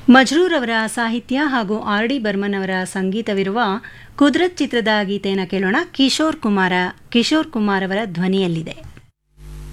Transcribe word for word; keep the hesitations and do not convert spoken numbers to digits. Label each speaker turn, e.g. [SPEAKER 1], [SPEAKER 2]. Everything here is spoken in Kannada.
[SPEAKER 1] ಮಜ್ರೂರ್ ಅವರ ಸಾಹಿತ್ಯ ಹಾಗೂ ಆರ್ ಡಿ ಬರ್ಮನ್ ಅವರ ಸಂಗೀತವಿರುವ ಕುದ್ರತ್ ಚಿತ್ರದ ಗೀತೆಯನ್ನು ಕೇಳೋಣ. ಕಿಶೋರ್ ಕುಮಾರ ಕಿಶೋರ್ ಕುಮಾರ್ ಅವರ ಧ್ವನಿಯಲ್ಲಿದೆ.